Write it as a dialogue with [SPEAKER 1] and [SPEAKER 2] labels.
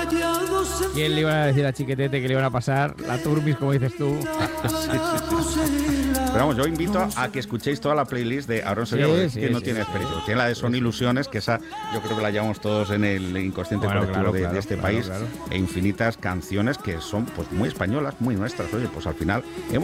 [SPEAKER 1] ¿Quién le iba a decir a Chiquetete que le iban a pasar la turbis, como dices tú?
[SPEAKER 2] Pero vamos, yo invito a que escuchéis toda la playlist de Aarón Sevilla, porque que no tiene experiencia. Tiene la de Son Ilusiones, que esa yo creo que la llevamos todos en el inconsciente colectivo de este país, e infinitas canciones que son pues muy españolas, muy nuestras. Oye, pues al final hemos